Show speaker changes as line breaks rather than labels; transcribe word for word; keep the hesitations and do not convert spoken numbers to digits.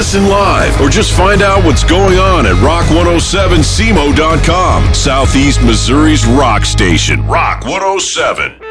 listen live, or just find out what's going on at rock one oh seven s e m o dot com. Southeast Missouri's rock station, Rock one oh seven.